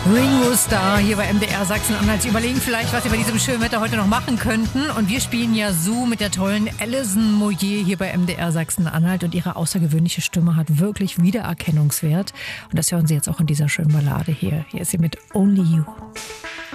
Ringo Starr hier bei MDR Sachsen-Anhalt. Sie überlegen vielleicht, was Sie bei diesem schönen Wetter heute noch machen könnten. Und wir spielen ja so mit der tollen Alison Moyet hier bei MDR Sachsen-Anhalt. Und ihre außergewöhnliche Stimme hat wirklich Wiedererkennungswert. Und das hören Sie jetzt auch in dieser schönen Ballade hier. Hier ist sie mit Only You.